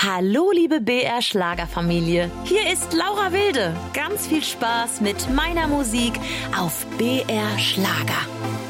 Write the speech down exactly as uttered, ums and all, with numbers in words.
Hallo liebe B R Schlagerfamilie, hier ist Laura Wilde. Ganz viel Spaß mit meiner Musik auf B R Schlager.